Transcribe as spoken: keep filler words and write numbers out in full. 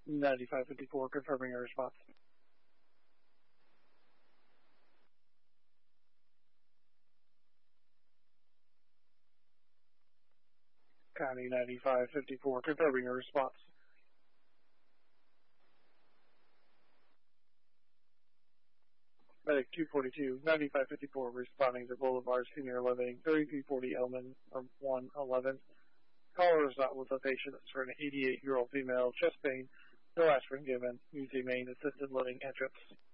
ninety-five fifty-four, confirming your response. County ninety-five fifty-four, confirming your response. Medic two forty-two, ninety-five fifty-four, responding to Boulevard Senior Living, thirty-three forty Elman, one eleven. Caller is not with the patient. It's for an eighty-eight-year-old female, chest pain, no aspirin given, using main assisted living entrance.